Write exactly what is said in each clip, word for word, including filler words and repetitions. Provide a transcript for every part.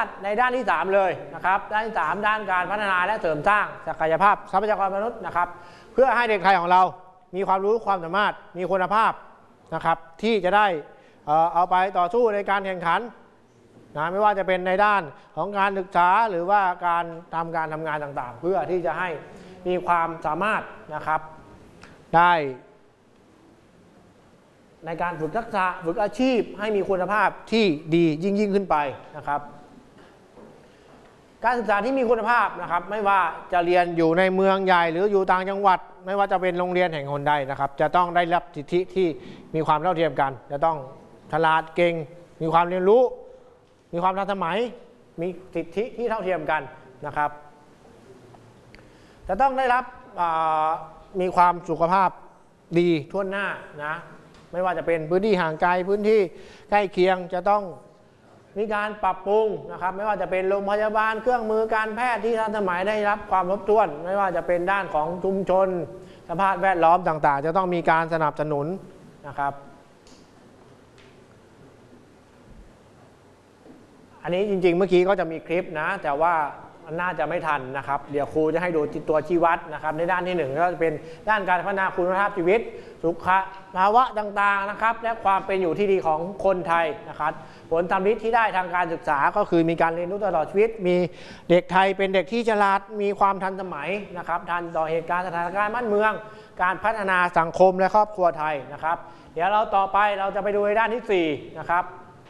าติในด้านที่สามเลยนะครับด้านที่สามด้านการพัฒนาและเสริมสร้างศักยภาพทรัพยากรมนุษย์นะครับเพื่อให้เด็กไทยของเรามีความรู้ความสามารถมีคุณภาพนะครับที่จะได้เอาไปต่อสู้ในการแข่งขันนะไม่ว่าจะเป็นในด้านของการศึกษาหรือว่าการทำการทำงานต่างๆเพื่อที่จะให้มีความสามารถนะครับได้ในการฝึกทักษะฝึกอาชีพให้มีคุณภาพที่ดียิ่งยิ่งขึ้นไปนะครับการศึกษาที่มีคุณภาพนะครับไม่ว่าจะเรียนอยู่ในเมืองใหญ่หรืออยู่ต่างจังหวัดไม่ว่าจะเป็นโรงเรียนแห่งหนใดนะครับจะต้องได้รับสิทธิที่มีความเท่าเทียมกันจะต้องฉลาดเก่งมีความเรียนรู้มีความทันสมัยมีสิทธิที่เท่าเทียมกันนะครับจะต้องได้รับมีความสุขภาพดีทั่วหน้านะไม่ว่าจะเป็นพื้นที่ห่างไกลพื้นที่ใกล้เคียงจะต้องมีการปรับปรุงนะครับไม่ว่าจะเป็นโรงพยาบาลเครื่องมือการแพทย์ที่ทันสมัยได้รับความครบถ้วนไม่ว่าจะเป็นด้านของชุมชนสภาพแวดล้อมต่างๆจะต้องมีการสนับสนุนนะครับอันนี้จริงๆเมื่อกี้ก็จะมีคลิปนะแต่ว่าน่าจะไม่ทันนะครับเดี๋ยวครูจะให้ดูตัวชี้วัดนะครับในด้านที่หนึ่งก็จะเป็นด้านการพัฒนาคุณภาพชีวิตสุขภาวะต่างๆนะครับและความเป็นอยู่ที่ดีของคนไทยนะครับผลสำลิดที่ได้ทางการศึกษาก็คือมีการเรียนรู้ตลอดชีวิตมีเด็กไทยเป็นเด็กที่ฉลาดมีความทันสมัยนะครับทันต่อเหตุการณ์สถานการณ์บ้านเมืองการพัฒนาสังคมและครอบครัวไทยนะครับเดี๋ยวเราต่อไปเราจะไปดูในด้านที่สี่นะครับ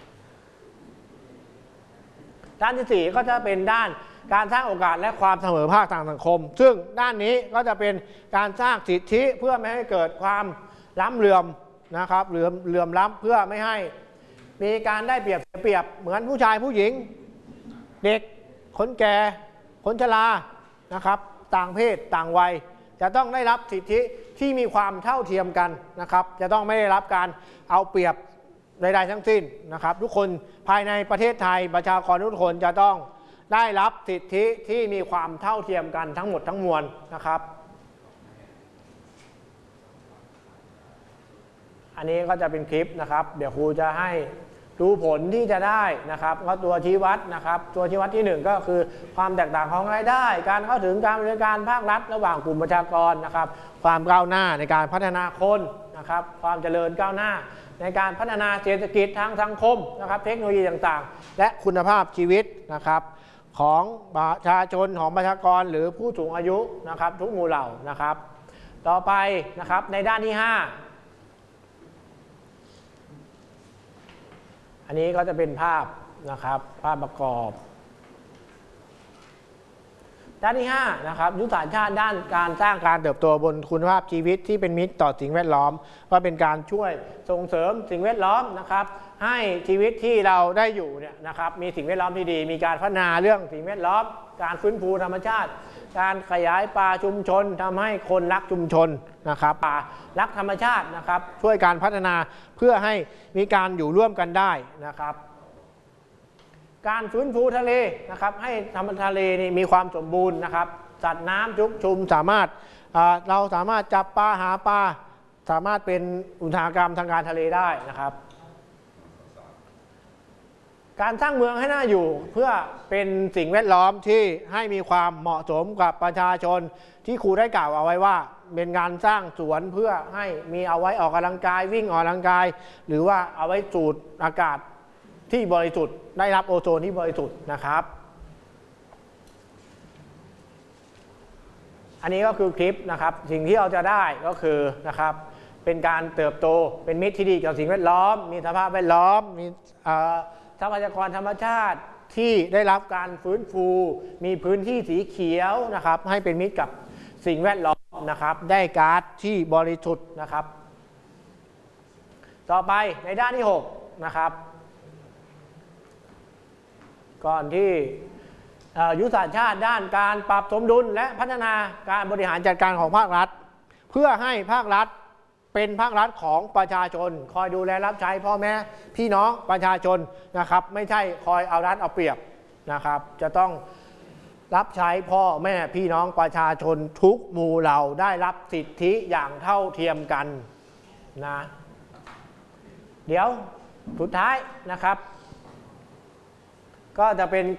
ด้านที่สี่ก็จะเป็นด้านการสร้างโอกาสและความเสมอภาคทางสังคมซึ่งด้านนี้ก็จะเป็นการสร้างสิทธิเพื่อไม่ให้เกิดความล้ำเหลื่อมนะครับเหลื่อมเหลื่อมล้ำเพื่อไม่ให้มีการได้เปรียบเสียเปรียบเหมือนผู้ชายผู้หญิงเด็กคนแก่คนชรานะครับต่างเพศต่างวัยจะต้องได้รับสิทธิที่มีความเท่าเทียมกันนะครับจะต้องไม่ได้รับการเอาเปรียบใดๆทั้งสิ้นนะครับทุกคนภายในประเทศไทยประชากรทุกคนจะต้องได้รับสิทธิที่มีความเท่าเทียมกันทั้งหมดทั้งมวลนะครับอันนี้ก็จะเป็นคลิปนะครับเดี๋ยวครูจะให้ดูผลที่จะได้นะครับก็ตัวชี้วัดนะครับตัวชี้วัดที่หนึ่งก็คือความแตกต่างของรายได้การเข้าถึงการบริการภาครัฐระหว่างกลุ่มประชากรนะครับความก้าวหน้าในการพัฒนาคนนะครับความเจริญก้าวหน้าในการพัฒนาเศรษฐกิจทางสังคมนะครับเทคโนโลยีต่างๆและคุณภาพชีวิตนะครับของประชาชนของประชากรหรือผู้สูงอายุนะครับทุกหมู่เหล่านะครับต่อไปนะครับในด้านที่ห้าอันนี้ก็จะเป็นภาพนะครับภาพประกอบด้านที่ห้านะครับยุทธศาสตร์ชาติด้านการสร้างการเติบโตบนคุณภาพชีวิตที่เป็นมิตรต่อสิ่งแวดล้อมว่าเป็นการช่วยส่งเสริมสิ่งแวดล้อมนะครับให้ชีวิตที่เราได้อยู่เนี่ยนะครับมีสิ่งแวดล้อมที่ดีมีการพัฒนาเรื่องสิ่งแวดล้อมการฟื้นฟูธรรมชาติการขยายป่าชุมชนทำให้คนรักชุมชนนะครับป่ารักธรรมชาตินะครับช่วยการพัฒนาเพื่อให้มีการอยู่ร่วมกันได้นะครับการฟื้นฟูทะเลนะครับให้ธรรมทะเลนี่มีความสมบูรณ์นะครับสัตว์น้ำชุกชุมสามารถเราสามารถจับปลาหาปลาสามารถเป็นอุตสาหกรรมทางการทะเลได้นะครับการสร้างเมืองให้น่าอยู่เพื่อเป็นสิ่งแวดล้อมที่ให้มีความเหมาะสมกับประชาชนที่ครูได้กล่าวเอาไว้ว่าเป็นการสร้างสวนเพื่อให้มีเอาไว้ออกกำลังกายวิ่งออกกำลังกายหรือว่าเอาไว้สูดอากาศที่บริสุทธิ์ได้รับโอโซนที่บริสุทธิ์นะครับอันนี้ก็คือคลิปนะครับสิ่งที่เราจะได้ก็คือนะครับเป็นการเติบโตเป็นมิตรที่ดีกับสิ่งแวดล้อมมีสภาพแวดล้อมมีทรัพยากรธรรมชาติที่ได้รับการฟื้นฟูมีพื้นที่สีเขียวนะครับให้เป็นมิตรกับสิ่งแวดล้อมนะครับได้ก๊าซที่บริสุทธิ์นะครับต่อไปในด้านที่หกนะครับก่อนที่ยุทธศาสตร์ชาติด้านการปรับสมดุลและพัฒนาการบริหารจัดการของภาครัฐเพื่อให้ภาครัฐเป็นภาครัฐของประชาชนคอยดูแลรับใช้พ่อแม่พี่น้องประชาชนนะครับไม่ใช่คอยเอารัดเอาเปรียบนะครับจะต้องรับใช้พ่อแม่พี่น้องประชาชนทุกหมู่เหล่าได้รับสิทธิอย่างเท่าเทียมกันนะเดี๋ยวสุดท้ายนะครับก็จะเป็น